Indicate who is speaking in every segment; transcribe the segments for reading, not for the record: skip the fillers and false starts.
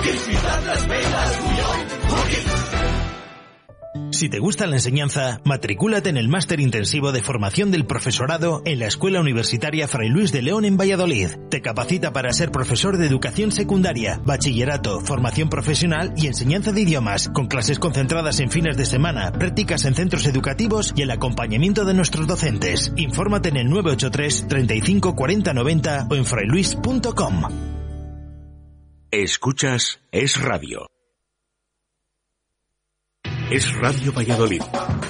Speaker 1: Si te gusta la enseñanza, matricúlate en el Máster Intensivo de Formación del Profesorado en la Escuela Universitaria Fray Luis de León en Valladolid. Te capacita para ser profesor de educación secundaria, bachillerato, formación profesional y enseñanza de idiomas, con clases concentradas en fines de semana, prácticas en centros educativos y el acompañamiento de nuestros docentes. Infórmate en el 983 35 40 90 o en frailuis.com.
Speaker 2: Escuchas Es Radio. Es Radio Valladolid,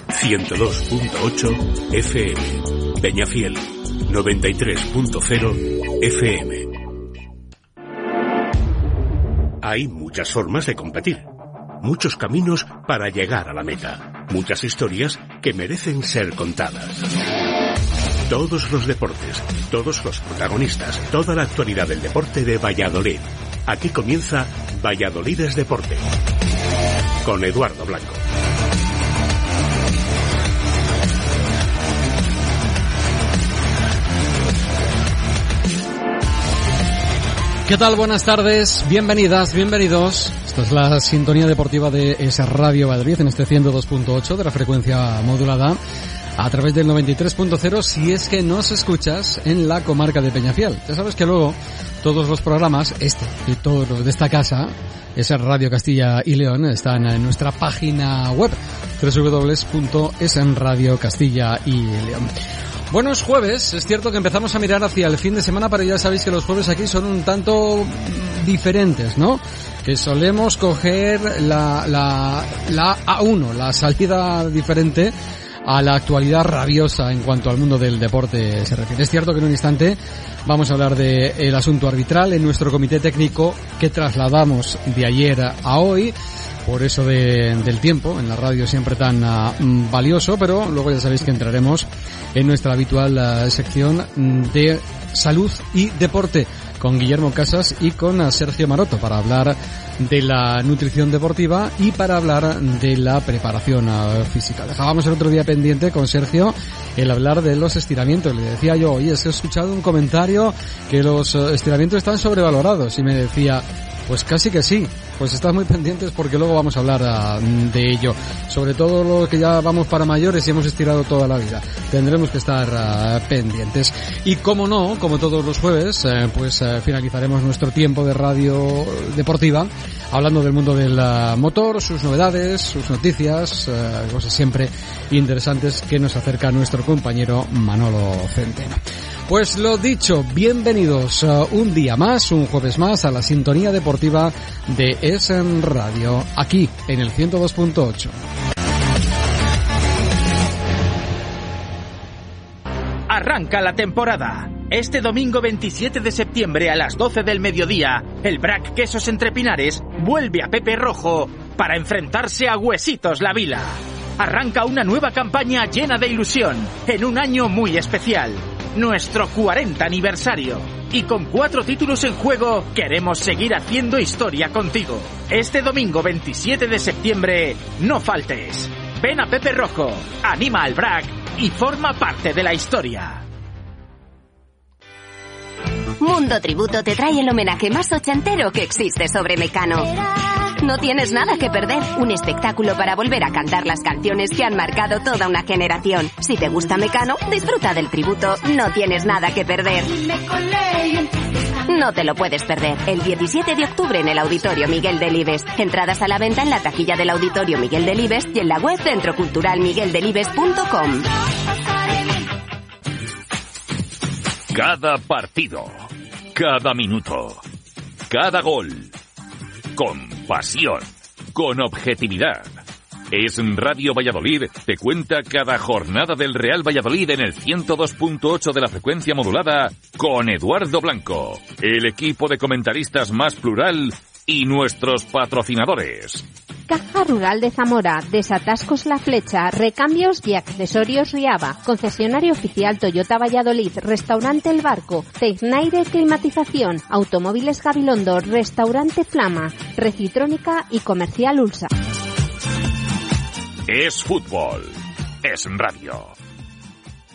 Speaker 2: 102.8 FM, Peñafiel, 93.0 FM. Hay muchas formas de competir, muchos caminos para llegar a la meta, muchas historias que merecen ser contadas. Todos los deportes, todos los protagonistas, toda la actualidad del deporte de Valladolid. Aquí comienza Valladolid es Deporte, con Eduardo Blanco.
Speaker 3: ¿Qué tal? Buenas tardes, bienvenidas, bienvenidos. Esta es la sintonía deportiva de Es Radio Valladolid en este 102.8 de la frecuencia modulada a través del 93.0 si es que nos escuchas en la comarca de Peñafiel. Ya sabes que luego todos los programas, y todos los de esta casa, Es Radio Castilla y León, están en nuestra página web www.esenradiocastilla y León. Buenos jueves, es cierto que empezamos a mirar hacia el fin de semana, pero ya sabéis que los jueves aquí son un tanto diferentes, ¿no? Que solemos coger la A1, la salida diferente a la actualidad rabiosa en cuanto al mundo del deporte se refiere. Es cierto que en un instante vamos a hablar del asunto arbitral en nuestro comité técnico que trasladamos de ayer a hoy. Por eso del tiempo, en la radio siempre tan valioso, pero luego ya sabéis que entraremos en nuestra habitual sección de salud y deporte con Guillermo Casas y con Sergio Maroto para hablar de la nutrición deportiva y para hablar de la preparación física. Dejábamos el otro día pendiente con Sergio el hablar de los estiramientos. Le decía yo, oye, es que he escuchado un comentario que los estiramientos están sobrevalorados y me decía, pues casi que sí. Pues estad muy pendientes porque luego vamos a hablar de ello. Sobre todo los que ya vamos para mayores y hemos estirado toda la vida. Tendremos que estar pendientes. Y como no, como todos los jueves, finalizaremos nuestro tiempo de radio deportiva hablando del mundo del motor, sus novedades, sus noticias, cosas siempre interesantes que nos acerca nuestro compañero Manolo Centeno. Pues lo dicho, bienvenidos un día más, un jueves más a la sintonía deportiva de Es Radio, aquí en el 102.8.
Speaker 4: Arranca la temporada. Este domingo 27 de septiembre a las 12 del mediodía, el BRAC Quesos Entre Pinares vuelve a Pepe Rojo para enfrentarse a Huesitos La Vila. Arranca una nueva campaña llena de ilusión en un año muy especial. Nuestro 40 aniversario. Y con 4 títulos en juego, queremos seguir haciendo historia contigo. Este domingo 27 de septiembre, no faltes. Ven a Pepe Rojo, anima al BRAC y forma parte de la historia.
Speaker 5: Mundo Tributo te trae el homenaje más ochentero que existe sobre Mecano. No tienes nada que perder, un espectáculo para volver a cantar las canciones que han marcado toda una generación. Si te gusta Mecano, disfruta del tributo, no tienes nada que perder. No te lo puedes perder, el 17 de octubre en el Auditorio Miguel Delibes. Entradas a la venta en la taquilla del Auditorio Miguel Delibes y en la web centroculturalmigueldelibes.com.
Speaker 6: Cada partido, cada minuto, cada gol, con pasión, con objetividad. Es Radio Valladolid, te cuenta cada jornada del Real Valladolid en el 102.8 de la frecuencia modulada con Eduardo Blanco, el equipo de comentaristas más plural y nuestros patrocinadores.
Speaker 7: Caja Rural de Zamora, Desatascos La Flecha, Recambios y Accesorios Riava, concesionario oficial Toyota Valladolid, Restaurante El Barco, Tecnaire Climatización, Automóviles Gabilondo, Restaurante Flama, Recitrónica y Comercial Ulsa.
Speaker 6: Es fútbol, es radio.